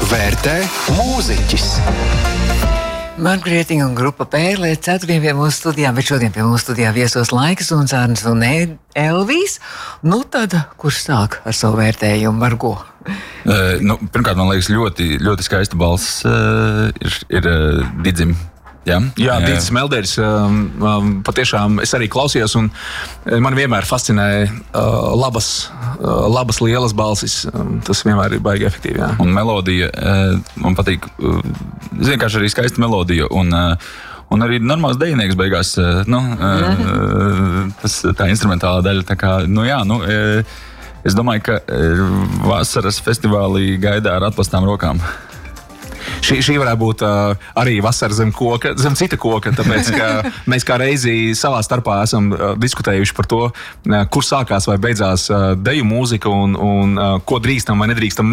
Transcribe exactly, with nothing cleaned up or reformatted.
vērtē mūziķis. Margrietiņa un grupa Pērlē ceturtdien pie mūsu studijā, bet šodien pie mūsu studijā viesos Laikas un Zārns un Elvijs. Nu tad, kurš sāk ar savu vērtējumu, Margo? Uh, nu, pirmkārt, man liekas, ļoti, ļoti skaista balss uh, ir, ir uh, Didzim. Jā, jā Dīdzis Meldēris, um, um, patiešām es arī klausījos, un man vienmēr fascinēja uh, labas, uh, labas, lielas balsis. Um, tas vienmēr ir baigi efektīvi. Jā. Un melodija, uh, man patīk, uh, vienkārši arī skaista melodija, un, uh, un arī normāls dejinieks beigās, uh, nu, uh, tas, tā instrumentālā daļa, tā kā, nu jā, nu, uh, es domāju, ka uh, vasaras festivālī gaidā ar atplastām rokām. Šī, šī varētu būt uh, arī vasara zem koka, zem cita koka, tāpēc, ka mēs kā reizi savā starpā esam uh, diskutējuši par to, uh, kur sākās vai beidzās uh, deju mūzika un, un uh, ko drīkstam vai nedrīkstam